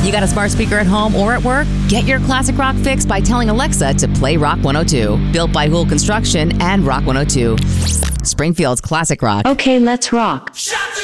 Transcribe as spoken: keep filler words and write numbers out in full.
You got a smart speaker at home or at work? Get your classic rock fix by telling Alexa to play Rock one oh two. Built by Hool Construction and Rock one oh two. Springfield's classic rock. Okay, let's rock. Shut